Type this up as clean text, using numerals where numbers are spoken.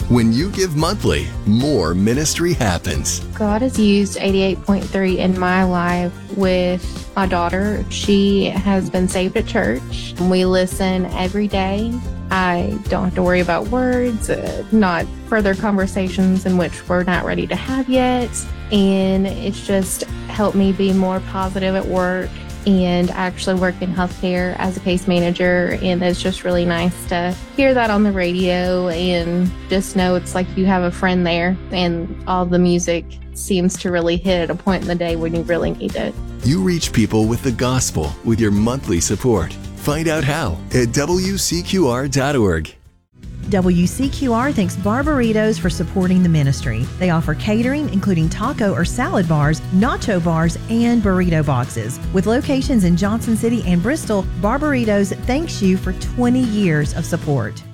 When you give monthly, more ministry happens. God has used 88.3 in my life with my daughter. She has been saved at church. We listen every day. I don't have to worry about words, not further conversations in which we're not ready to have yet. And it's just helped me be more positive at work. And I actually work in healthcare as a case manager, and it's just really nice to hear that on the radio and just know it's like you have a friend there, and all the music seems to really hit at a point in the day when you really need it. You reach people with the gospel with your monthly support. Find out how at WCQR.org. WCQR thanks Barberitos for supporting the ministry. They offer catering, including taco or salad bars, nacho bars, and burrito boxes. With locations in Johnson City and Bristol, Barberitos thanks you for 20 years of support.